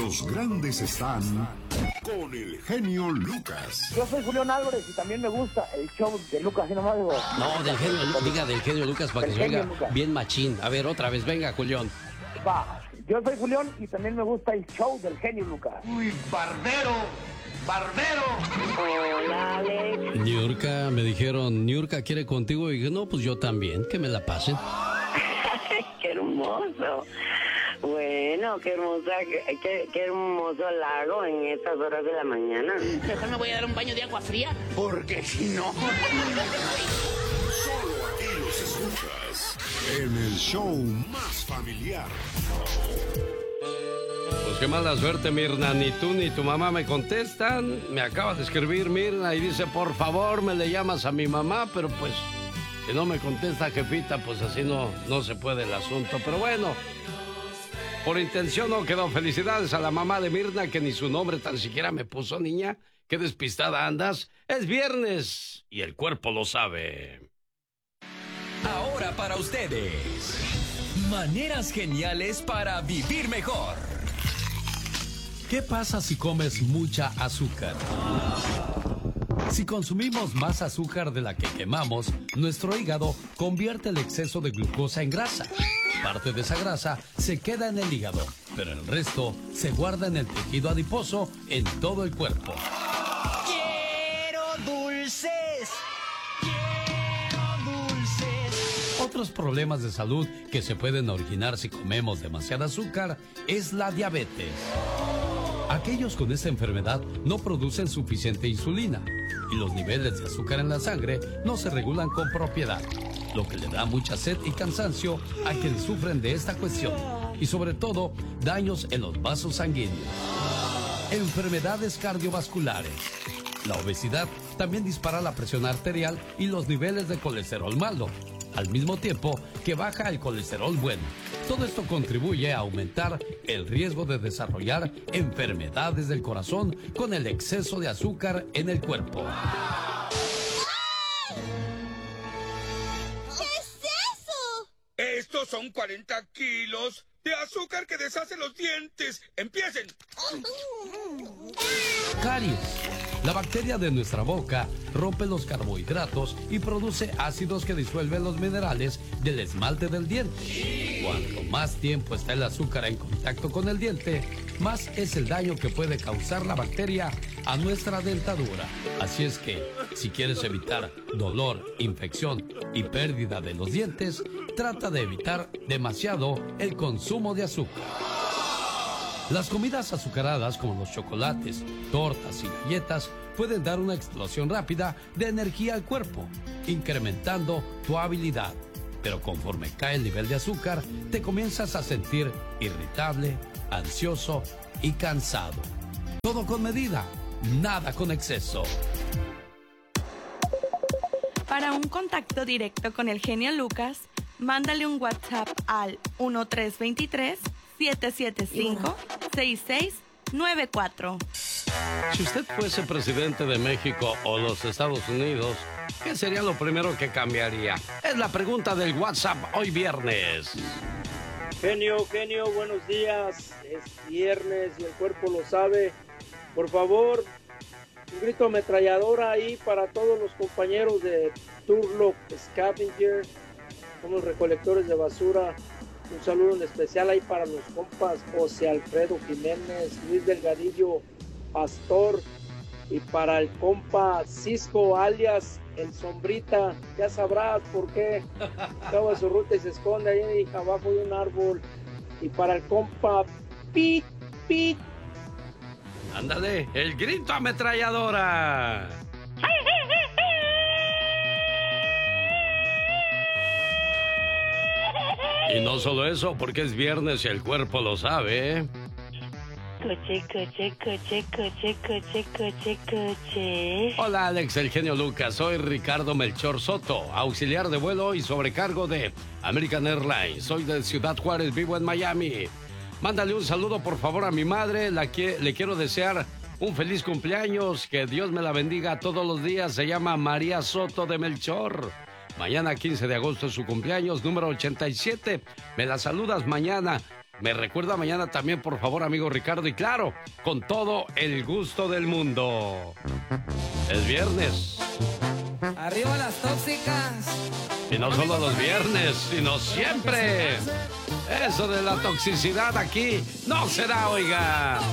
Los grandes están con el genio Lucas. Yo soy Julián Álvarez y también me gusta el show de Lucas. ¿Sí nomás digo? No, del genio, diga del genio Lucas para que se oiga bien machín. A ver, otra vez, venga, Julián. Va, yo soy Julián y también me gusta el show del genio Lucas. ¡Uy, barbero! ¡Barbero! Hola, Alex. Niurka, me dijeron, Niurka quiere contigo. Y dije, no, pues yo también, que me la pasen. ¡Qué hermoso! Bueno, qué hermoso lago en estas horas de la mañana. Mejor me voy a dar un baño de agua fría. Porque si no... Solo aquí los escuchas en el show más familiar. Pues qué mala suerte, Mirna. Ni tú ni tu mamá me contestan. Me acaba de escribir Mirna y dice, por favor, me le llamas a mi mamá, pero pues, si no me contesta, jefita, pues así no se puede el asunto. Pero bueno, por intención no quedó. Felicidades a la mamá de Mirna, que ni su nombre tan siquiera me puso, niña. Qué despistada andas. Es viernes y el cuerpo lo sabe. Ahora para ustedes, maneras geniales para vivir mejor. ¿Qué pasa si comes mucha azúcar? Si consumimos más azúcar de la que quemamos, nuestro hígado convierte el exceso de glucosa en grasa. Parte de esa grasa se queda en el hígado, pero el resto se guarda en el tejido adiposo en todo el cuerpo. ¡Quiero dulces! Otros problemas de salud que se pueden originar si comemos demasiada azúcar es la diabetes. Aquellos con esta enfermedad no producen suficiente insulina y los niveles de azúcar en la sangre no se regulan con propiedad, lo que le da mucha sed y cansancio a quienes sufren de esta cuestión y sobre todo daños en los vasos sanguíneos. Enfermedades cardiovasculares. La obesidad también dispara la presión arterial y los niveles de colesterol malo, al mismo tiempo que baja el colesterol bueno. Todo esto contribuye a aumentar el riesgo de desarrollar enfermedades del corazón con el exceso de azúcar en el cuerpo. ¿Qué es eso? Estos son 40 kilos de azúcar que deshace los dientes. ¡Empiecen! Caries. La bacteria de nuestra boca rompe los carbohidratos y produce ácidos que disuelven los minerales del esmalte del diente. Cuanto más tiempo está el azúcar en contacto con el diente, más es el daño que puede causar la bacteria a nuestra dentadura. Así es que, si quieres evitar dolor, infección y pérdida de los dientes, trata de evitar demasiado el consumo de azúcar. Las comidas azucaradas como los chocolates, tortas y galletas pueden dar una explosión rápida de energía al cuerpo, incrementando tu habilidad. Pero conforme cae el nivel de azúcar, te comienzas a sentir irritable, ansioso y cansado. Todo con medida, nada con exceso. Para un contacto directo con el genio Lucas, mándale un WhatsApp al 1323-775-6694. Si usted fuese presidente de México o los Estados Unidos, ¿qué sería lo primero que cambiaría? Es la pregunta del WhatsApp hoy viernes. Genio, buenos días. Es viernes y el cuerpo lo sabe. Por favor, un grito ametralladora ahí para todos los compañeros de Turlock Scavenger. Somos recolectores de basura. Un saludo en especial ahí para los compas José Alfredo Jiménez, Luis Delgadillo Pastor, y para el compa Cisco alias El Sombrita. Ya sabrás por qué acaba su ruta y se esconde ahí abajo de un árbol. Y para el compa Pit. Ándale, el grito ametralladora. Y no solo eso, porque es viernes y el cuerpo lo sabe, ¿eh? Coche. Hola, Alex, el genio Lucas. Soy Ricardo Melchor Soto, auxiliar de vuelo y sobrecargo de American Airlines. Soy de Ciudad Juárez, vivo en Miami. Mándale un saludo, por favor, a mi madre. Le quiero desear un feliz cumpleaños. Que Dios me la bendiga todos los días. Se llama María Soto de Melchor. Mañana, 15 de agosto, es su cumpleaños, número 87. Me la saludas mañana. Me recuerda mañana también, por favor, amigo Ricardo. Y claro, con todo el gusto del mundo. Es viernes. Arriba las tóxicas. Y no solo los viernes, sino siempre. Eso de la toxicidad aquí no será, oiga.